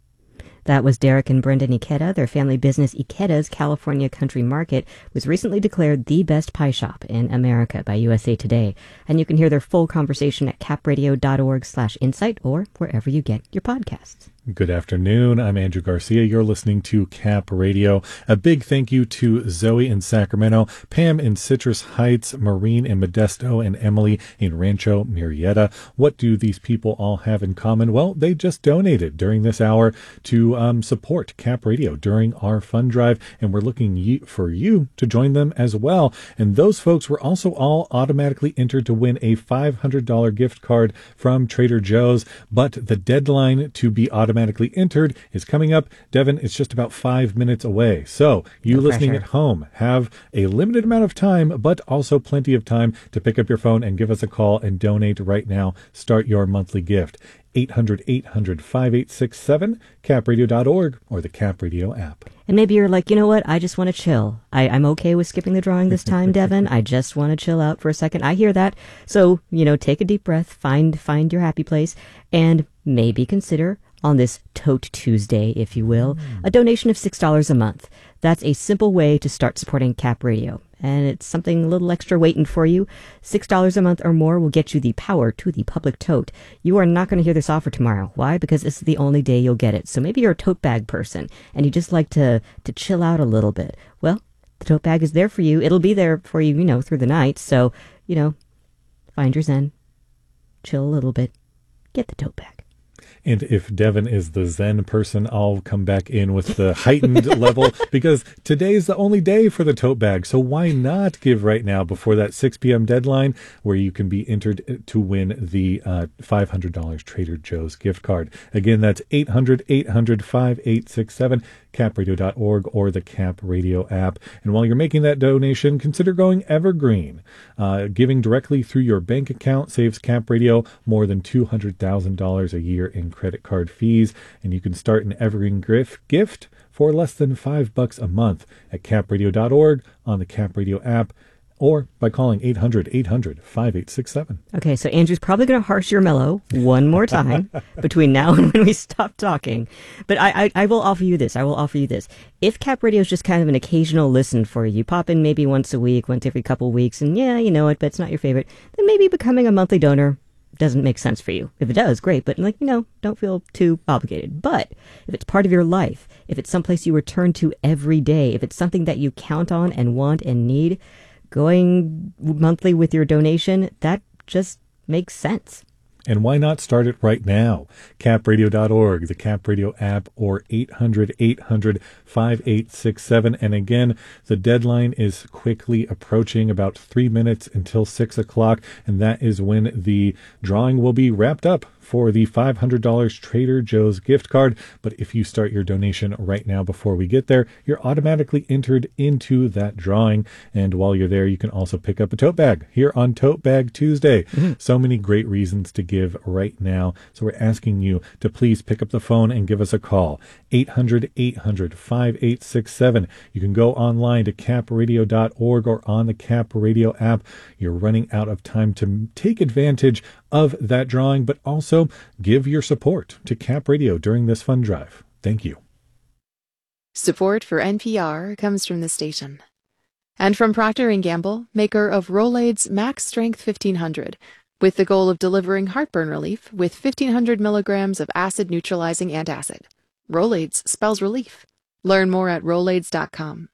That was Derek and Brenda Ikeda. Their family business, Ikeda's California Country Market, was recently declared the best pie shop in America by U S A Today. And you can hear their full conversation at capradio.org slash insight or wherever you get your podcasts. Good afternoon. I'm Andrew Garcia. You're listening to Cap Radio. A big thank you to Zoe in Sacramento, Pam in Citrus Heights, Maureen in Modesto, and Emily in Rancho Murrieta. What do these people all have in common? Well, they just donated during this hour to um, support Cap Radio during our fund drive, and we're looking y- for you to join them as well. And those folks were also all automatically entered to win a five hundred dollars gift card from Trader Joe's, but the deadline to be automatically automatically entered is coming up. Devin, it's just about five minutes away. So you No listening pressure. at home have a limited amount of time, but also plenty of time to pick up your phone and give us a call and donate right now. Start your monthly gift. eight hundred, eight hundred, five eight six seven, cap radio dot org, or the Cap Radio app. And maybe you're like, you know what? I just want to chill. I, I'm okay with skipping the drawing this time, Devin. I just want to chill out for a second. I hear that. So, you know, take a deep breath, find find your happy place, and maybe consider on this Tote Tuesday, if you will, a donation of six dollars a month. That's a simple way to start supporting Cap Radio. And it's something a little extra waiting for you. six dollars a month or more will get you the power to the public tote. You are not going to hear this offer tomorrow. Why? Because this is the only day you'll get it. So maybe you're a tote bag person and you just like to, to chill out a little bit. Well, the tote bag is there for you. It'll be there for you, you know, through the night. So, you know, find your zen, chill a little bit, get the tote bag. And if Devin is the Zen person, I'll come back in with the heightened level, because today's the only day for the tote bag. So why not give right now before that six p.m. deadline, where you can be entered to win the uh, five hundred dollars Trader Joe's gift card. Again, that's eight hundred, eight hundred, five eight six seven, cap radio dot org, or the Cap Radio app. And while you're making that donation, consider going evergreen. Uh, giving directly through your bank account saves Cap Radio more than two hundred thousand dollars a year in credit card fees, and you can start an evergreen gift gift for less than five bucks a month at cap radio dot org, on the Cap Radio app, or by calling eight hundred, eight hundred, five eight six seven. Okay, so Andrew's probably going to harsh your mellow one more time between now and when we stop talking. But I, I, I will offer you this. I will offer you this. If Cap Radio is just kind of an occasional listen for you, you pop in maybe once a week, once every couple of weeks, and yeah, you know it, but it's not your favorite, then maybe becoming a monthly donor doesn't make sense for you. If it does, great, but like, you know, don't feel too obligated. But if it's part of your life, if it's someplace you return to every day, if it's something that you count on and want and need, going monthly with your donation, that just makes sense. And why not start it right now? cap radio dot org, the Cap Radio app, or eight hundred, eight hundred, five eight six seven. And again, the deadline is quickly approaching, about three minutes until six o'clock. And that is when the drawing will be wrapped up for the five hundred dollars Trader Joe's gift card. But if you start your donation right now before we get there, you're automatically entered into that drawing. And while you're there, you can also pick up a tote bag here on Tote Bag Tuesday. Mm-hmm. So many great reasons to give right now. So we're asking you to please pick up the phone and give us a call. eight hundred, eight hundred, five eight six seven. You can go online to cap radio dot org or on the Cap Radio app. You're running out of time to take advantage of that drawing, but also give your support to Cap Radio during this fund drive. Thank you. Support for N P R comes from the station. And from Procter and Gamble, maker of Rolaids Max Strength fifteen hundred, with the goal of delivering heartburn relief with fifteen hundred milligrams of acid-neutralizing antacid. Rolaids spells relief. Learn more at rolaids dot com.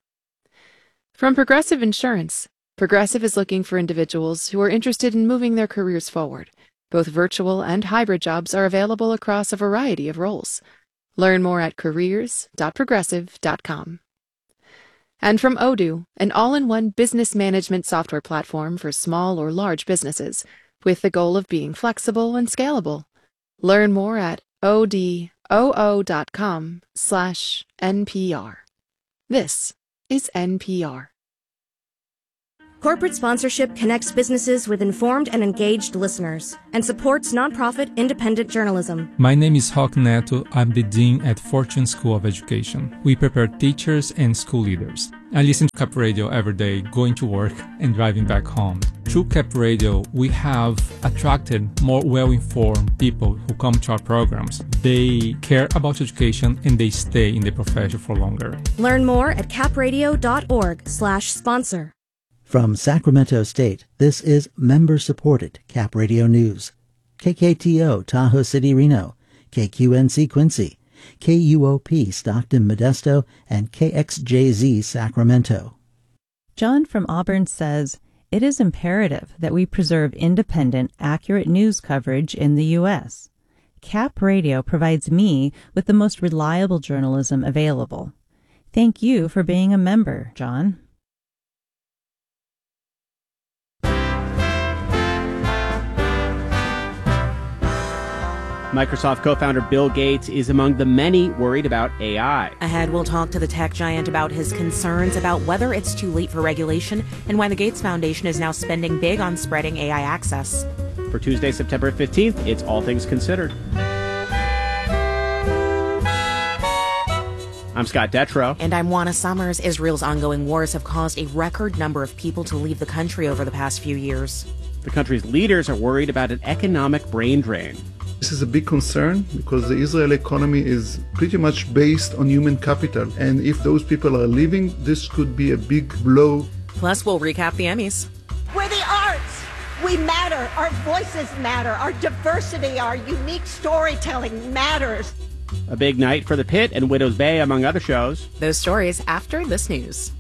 From Progressive Insurance, Progressive is looking for individuals who are interested in moving their careers forward. Both virtual and hybrid jobs are available across a variety of roles. Learn more at careers dot progressive dot com. And from Odoo, an all-in-one business management software platform for small or large businesses, with the goal of being flexible and scalable. Learn more at odoo dot com slash N P R. This is N P R. Corporate sponsorship connects businesses with informed and engaged listeners and supports nonprofit independent journalism. My name is Roque Neto. I'm the Dean at Fortune School of Education. We prepare teachers and school leaders. I listen to Cap Radio every day, going to work and driving back home. Through Cap Radio, we have attracted more well-informed people who come to our programs. They care about education and they stay in the profession for longer. Learn more at capradio dot org slash sponsor. From Sacramento State, this is member-supported Cap Radio News. K K T O Tahoe City, Reno, K Q N C Quincy, K U O P Stockton, Modesto, and K X J Z Sacramento. John from Auburn says, it is imperative that we preserve independent, accurate news coverage in the U S. Cap Radio provides me with the most reliable journalism available. Thank you for being a member, John. Microsoft co-founder Bill Gates is among the many worried about A I. Ahead, we'll talk to the tech giant about his concerns about whether it's too late for regulation and why the Gates Foundation is now spending big on spreading A I access. For Tuesday, September fifteenth, it's All Things Considered. I'm Scott Detrow. And I'm Juana Summers. Israel's ongoing wars have caused a record number of people to leave the country over the past few years. The country's leaders are worried about an economic brain drain. This is a big concern because the Israeli economy is pretty much based on human capital. And if those people are leaving, this could be a big blow. Plus, we'll recap the Emmys. We're the arts. We matter. Our voices matter. Our diversity, our unique storytelling matters. A big night for The Pit and Widow's Bay, among other shows. Those stories after this news.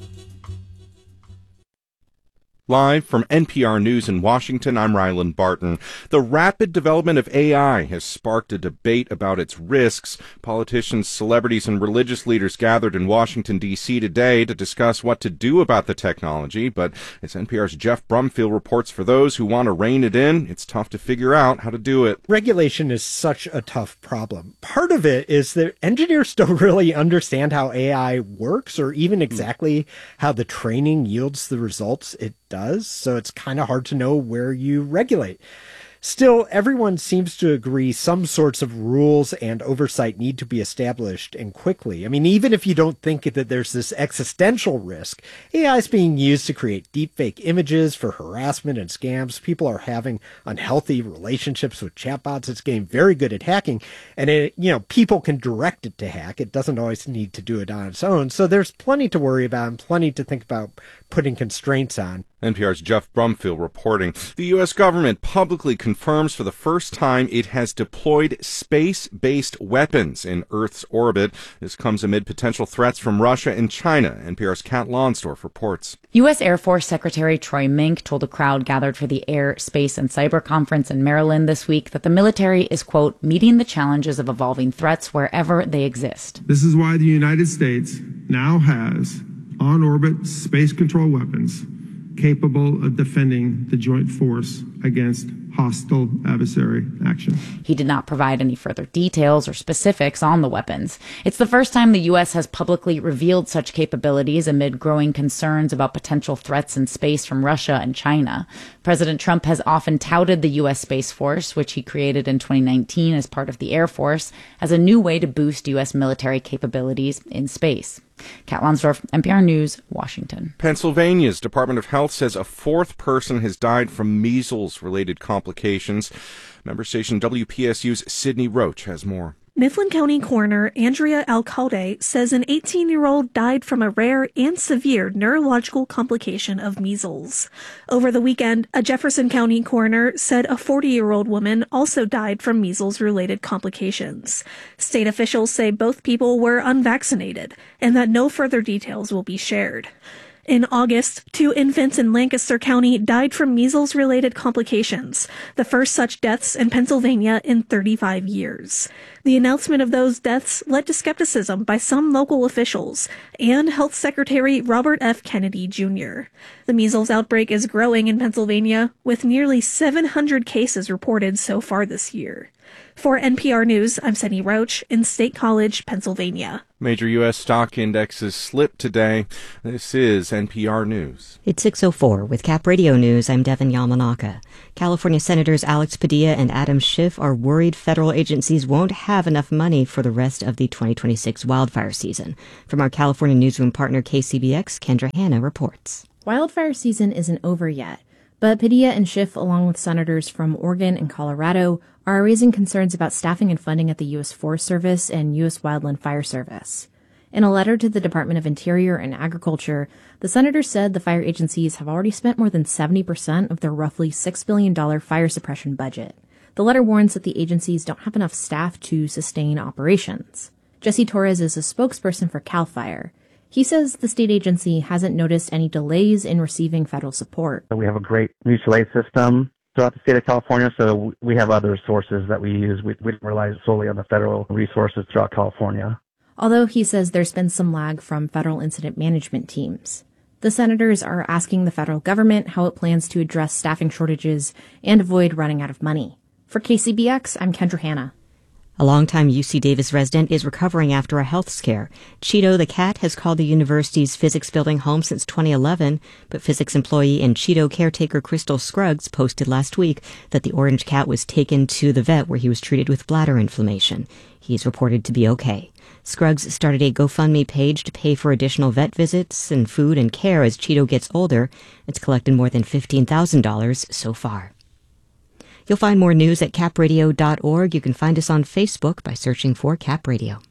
Live from N P R News in Washington, I'm Ryland Barton. The rapid development of A I has sparked a debate about its risks. Politicians, celebrities, and religious leaders gathered in Washington, D C today to discuss what to do about the technology. But as N P R's Jeff Brumfield reports, for those who want to rein it in, it's tough to figure out how to do it. Regulation is such a tough problem. Part of it is that engineers don't really understand how A I works or even exactly how the training yields the results it does, so it's kind of hard to know where you regulate. Still, everyone seems to agree some sorts of rules and oversight need to be established, and quickly. I mean, even if you don't think that there's this existential risk, A I is being used to create deepfake images for harassment and scams. People are having unhealthy relationships with chatbots. It's getting very good at hacking, and it, you know, people can direct it to hack. It doesn't always need to do it on its own. So there's plenty to worry about and plenty to think about putting constraints on. N P R's Jeff Brumfield reporting. The U S government publicly confirms for the first time it has deployed space-based weapons in Earth's orbit. This comes amid potential threats from Russia and China. N P R's Kat Lonsdorf reports. U S Air Force Secretary Troy Mink told a crowd gathered for the Air, Space, and Cyber Conference in Maryland this week that the military is, quote, meeting the challenges of evolving threats wherever they exist. This is why the United States now has on-orbit space control weapons capable of defending the joint force against hostile adversary action. He did not provide any further details or specifics on the weapons. It's the first time the U S has publicly revealed such capabilities amid growing concerns about potential threats in space from Russia and China. President Trump has often touted the U S Space Force, which he created in twenty nineteen as part of the Air Force, as a new way to boost U S military capabilities in space. Kat Lonsdorf, N P R News, Washington. Pennsylvania's Department of Health says a fourth person has died from measles-related complications. Member station W P S U's Sydney Roach has more. Mifflin County coroner Andrea Alcalde says an eighteen-year-old died from a rare and severe neurological complication of measles. Over the weekend, a Jefferson County coroner said a forty-year-old woman also died from measles-related complications. State officials say both people were unvaccinated and that no further details will be shared. In August, two infants in Lancaster County died from measles-related complications, the first such deaths in Pennsylvania in thirty-five years. The announcement of those deaths led to skepticism by some local officials and Health Secretary Robert F. Kennedy Junior The measles outbreak is growing in Pennsylvania, with nearly seven hundred cases reported so far this year. For N P R News, I'm Sunny Roach in State College, Pennsylvania. Major U S stock indexes slipped today. This is N P R News. It's six oh four. With Cap Radio News, I'm Devin Yamanaka. California Senators Alex Padilla and Adam Schiff are worried federal agencies won't have enough money for the rest of the twenty twenty-six wildfire season. From our California newsroom partner K C B X, Kendra Hanna reports. Wildfire season isn't over yet, but Padilla and Schiff, along with senators from Oregon and Colorado, are raising concerns about staffing and funding at the U S Forest Service and U S Wildland Fire Service. In a letter to the Department of Interior and Agriculture, the senators said the fire agencies have already spent more than seventy percent of their roughly six billion dollars fire suppression budget. The letter warns that the agencies don't have enough staff to sustain operations. Jesse Torres is a spokesperson for CAL FIRE. He says the state agency hasn't noticed any delays in receiving federal support. We have a great mutual aid system throughout the state of California, so we have other sources that we use. We, we don't rely solely on the federal resources throughout California. Although he says there's been some lag from federal incident management teams. The senators are asking the federal government how it plans to address staffing shortages and avoid running out of money. For K C B X, I'm Kendra Hanna. A longtime U C Davis resident is recovering after a health scare. Cheeto the cat has called the university's physics building home since twenty eleven, but physics employee and Cheeto caretaker Crystal Scruggs posted last week that the orange cat was taken to the vet where he was treated with bladder inflammation. He's reported to be okay. Scruggs started a GoFundMe page to pay for additional vet visits and food and care as Cheeto gets older. It's collected more than fifteen thousand dollars so far. You'll find more news at cap radio dot org. You can find us on Facebook by searching for Cap Radio.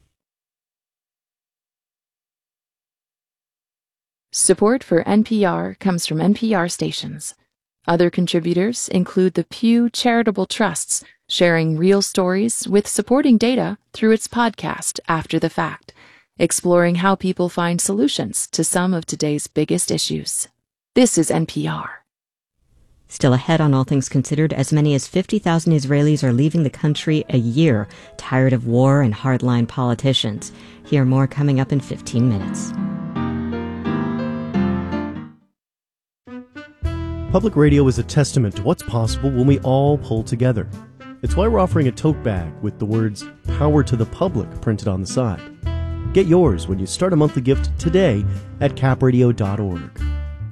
Support for N P R comes from N P R stations. Other contributors include the Pew Charitable Trusts, sharing real stories with supporting data through its podcast After the Fact, exploring how people find solutions to some of today's biggest issues. This is N P R. Still ahead on All Things Considered, as many as fifty thousand Israelis are leaving the country a year, tired of war and hardline politicians. Hear more coming up in fifteen minutes. Public radio is a testament to what's possible when we all pull together. It's why we're offering a tote bag with the words "Power to the Public" printed on the side. Get yours when you start a monthly gift today at cap radio dot org.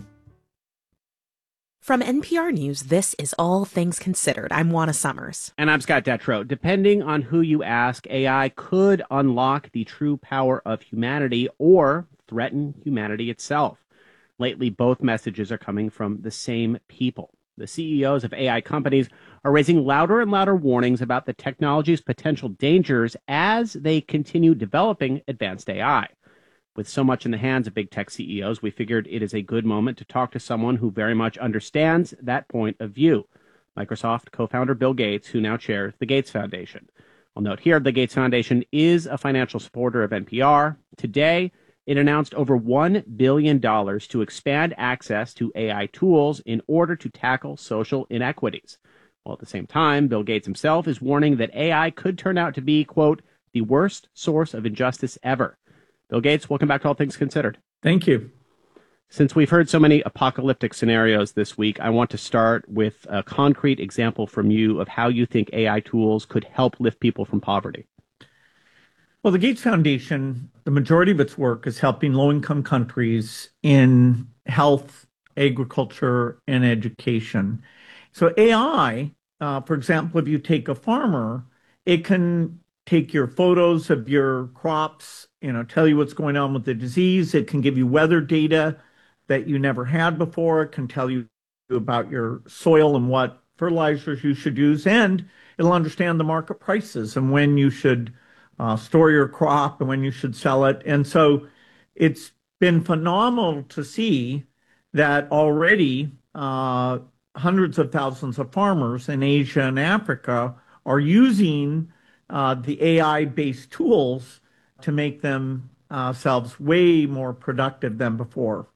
From N P R News, this is All Things Considered. I'm Juana Summers. And I'm Scott Detrow. Depending on who you ask, A I could unlock the true power of humanity or threaten humanity itself. Lately, both messages are coming from the same people. The C E Os of A I companies are raising louder and louder warnings about the technology's potential dangers as they continue developing advanced A I. With so much in the hands of big tech C E Os, we figured it is a good moment to talk to someone who very much understands that point of view. Microsoft co-founder Bill Gates, who now chairs the Gates Foundation. I'll note here, the Gates Foundation is a financial supporter of N P R. Today, it announced over one billion dollars to expand access to A I tools in order to tackle social inequities. While at the same time, Bill Gates himself is warning that A I could turn out to be, quote, the worst source of injustice ever. Bill Gates, welcome back to All Things Considered. Thank you. Since we've heard so many apocalyptic scenarios this week, I want to start with a concrete example from you of how you think A I tools could help lift people from poverty. Well, the Gates Foundation, the majority of its work is helping low-income countries in health, agriculture, and education. So A I, uh, for example, if you take a farmer, it can take your photos of your crops, you know, tell you what's going on with the disease. It can give you weather data that you never had before. It can tell you about your soil and what fertilizers you should use. And it'll understand the market prices and when you should uh, store your crop and when you should sell it. And so it's been phenomenal to see that already uh, hundreds of thousands of farmers in Asia and Africa are using Uh, the A I-based tools to make themselves way more productive than before.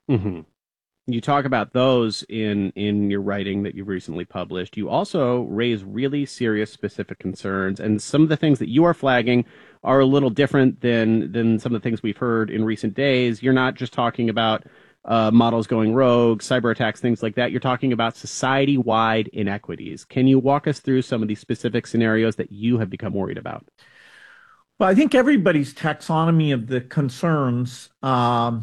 Mm-hmm. You talk about those in, in your writing that you've recently published. You also raise really serious specific concerns, and some of the things that you are flagging are a little different than, than some of the things we've heard in recent days. You're not just talking about uh, models going rogue, cyber attacks, things like that. You're talking about society-wide inequities. Can you walk us through some of these specific scenarios that you have become worried about? Well, I think everybody's taxonomy of the concerns um,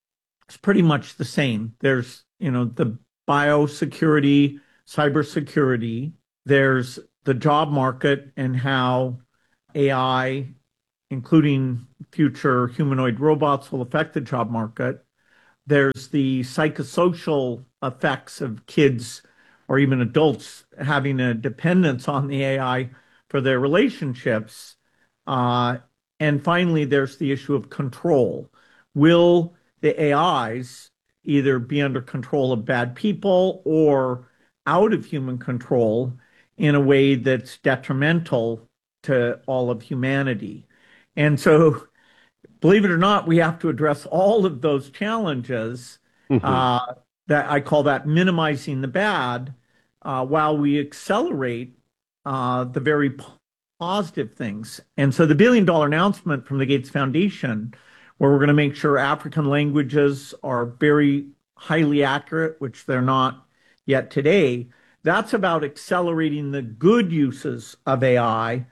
is pretty much the same. There's, you know, the biosecurity, cybersecurity. There's the job market and how A I, including future humanoid robots, will affect the job market. There's the psychosocial effects of kids or even adults having a dependence on the A I for their relationships. Uh, and finally, there's the issue of control. Will the A Is either be under control of bad people or out of human control in a way that's detrimental to all of humanity? And so, believe it or not, we have to address all of those challenges. Mm-hmm. Uh, that I call that minimizing the bad, uh, while we accelerate uh, the very positive things. And so the billion dollar announcement from the Gates Foundation, where we're going to make sure African languages are very highly accurate, which they're not yet today, that's about accelerating the good uses of A I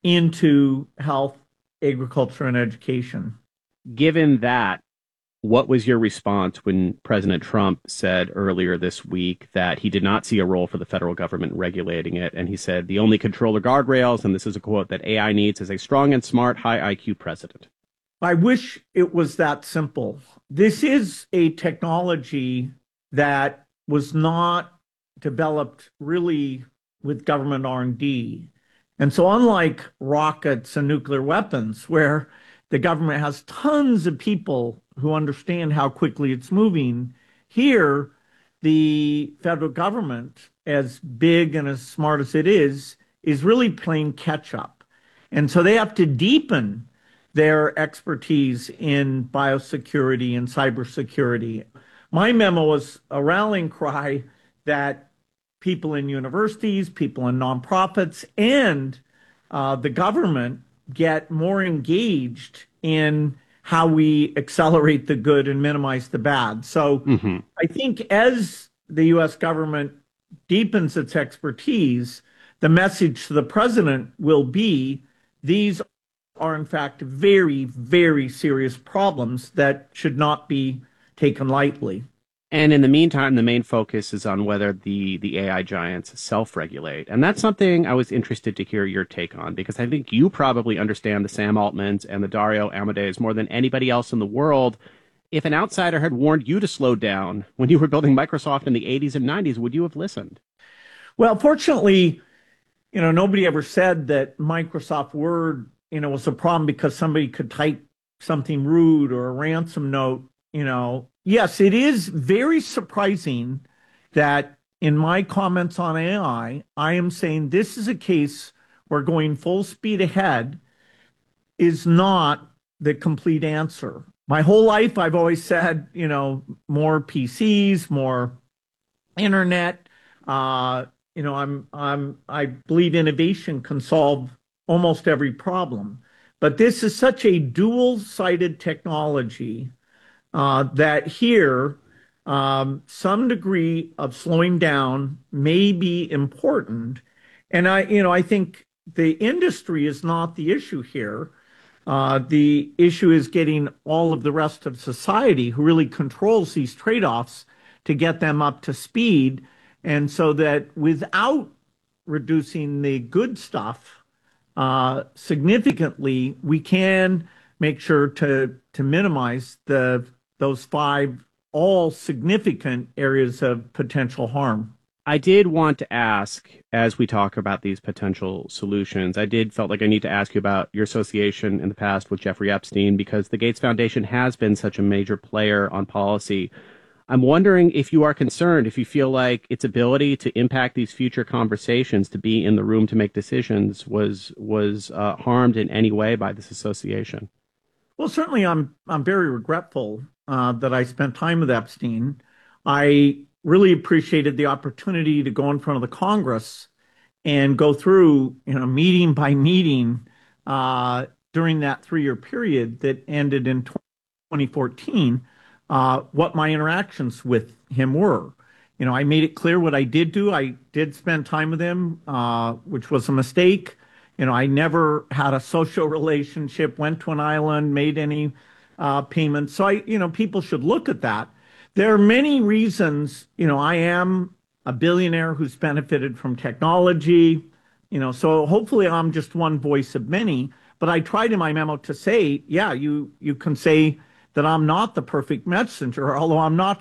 into health, agriculture, and education. Given that, what was your response when President Trump said earlier this week that he did not see a role for the federal government regulating it? And he said the only control or guardrails, and this is a quote, that A I needs is a strong and smart, high I Q president. I wish it was that simple. This is a technology that was not developed really with government R and D. And so unlike rockets and nuclear weapons, where the government has tons of people who understand how quickly it's moving, here, the federal government, as big and as smart as it is, is really playing catch up. And so they have to deepen their expertise in biosecurity and cybersecurity. My memo was a rallying cry that people in universities, people in nonprofits, and uh, the government get more engaged in how we accelerate the good and minimize the bad. So mm-hmm. I think as the U S government deepens its expertise, the message to the president will be these are in fact very, very serious problems that should not be taken lightly. And in the meantime, the main focus is on whether the, the A I giants self-regulate. And that's something I was interested to hear your take on, because I think you probably understand the Sam Altmans and the Dario Amadeus more than anybody else in the world. If an outsider had warned you to slow down when you were building Microsoft in the eighties and nineties, would you have listened? Well, fortunately, you know, nobody ever said that Microsoft Word, you know, was a problem because somebody could type something rude or a ransom note, you know. Yes, it is very surprising that in my comments on A I, I am saying this is a case where going full speed ahead is not the complete answer. My whole life, I've always said, you know, more P Cs, more internet. Uh, you know, I'm, I'm, I believe innovation can solve almost every problem. But this is such a dual-sided technology Uh, that here, um, some degree of slowing down may be important. And I, you know, I think the industry is not the issue here. Uh, the issue is getting all of the rest of society who really controls these trade-offs to get them up to speed. And so that without reducing the good stuff uh, significantly, we can make sure to, to minimize the those five all significant areas of potential harm. I did want to ask, as we talk about these potential solutions, I did felt like I need to ask you about your association in the past with Jeffrey Epstein, because the Gates Foundation has been such a major player on policy. I'm wondering if you are concerned, if you feel like its ability to impact these future conversations, to be in the room to make decisions, was was uh, harmed in any way by this association. Well, certainly I'm I'm very regretful uh, that I spent time with Epstein. I really appreciated the opportunity to go in front of the Congress and go through, you know, meeting by meeting uh, during that three-year period that ended in twenty fourteen, uh, what my interactions with him were. You know, I made it clear what I did do. I did spend time with him, uh, which was a mistake. You know, I never had a social relationship, went to an island, made any uh, payments. So I, you know, people should look at that. There are many reasons, you know, I am a billionaire who's benefited from technology, you know, so hopefully I'm just one voice of many. But I tried in my memo to say, yeah, you, you can say that I'm not the perfect messenger, although I'm not